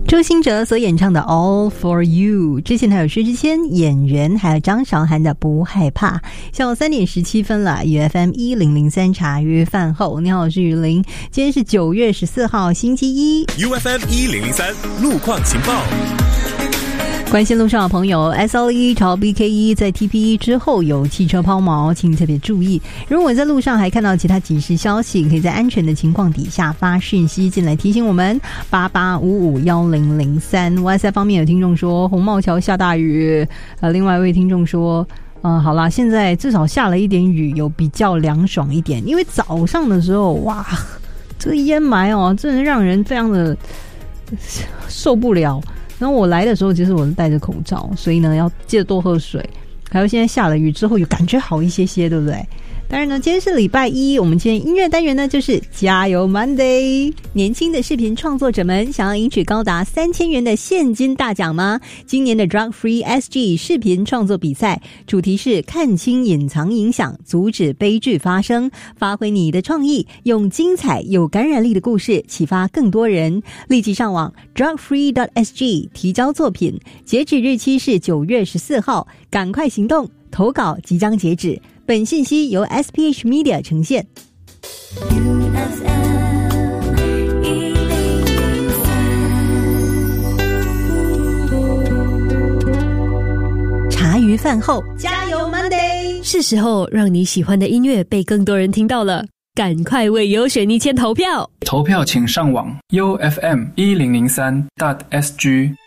周兴哲所演唱的 All for You， 之前还有薛之谦、演员，还有张韶涵的不害怕。下午3点17分了，UFM 1003茶余饭后，你好，我是雨林。今天是9月14号星期一， UFM 1003路况情报。 关心路上的朋友 ，SLE 朝 BK1 在 TP1 之后有汽车抛锚，请特别注意。如果在路上还看到其他即时消息，可以在安全的情况底下发讯息进来提醒我们88551003。WhatsApp 方面有听众说红帽桥下大雨，另外一位听众说。好啦，现在至少下了一点雨，有比较凉爽一点。因为早上的时候，哇，这个烟霾哦，真的让人非常的受不了。然后我来的时候，其实我是戴着口罩，所以呢，要记得多喝水。还有现在下了雨之后，有感觉好一些些，对不对？当然呢，今天是礼拜一，我们今天音乐单元呢就是加油 Monday。年轻的视频创作者们想要赢取高达3000元的现金大奖吗？今年的 Drug Free SG 视频创作比赛主题是看清隐藏影响，阻止悲剧发生，发挥你的创意，用精彩有感染力的故事启发更多人。立即上网 drugfree.sg 提交作品，截止日期是9月14号，赶快行动，投稿即将截止。本信息由 SPH Media 呈现。茶余饭后，加油 Monday！ 是时候让你喜欢的音乐被更多人听到了，赶快为有选你签投票！ 投票请上网 UFM1003.sg